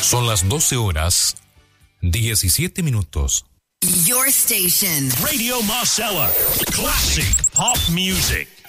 Son las 12 horas, 17 minutos. Your station. Radio Marcella. Classic pop music.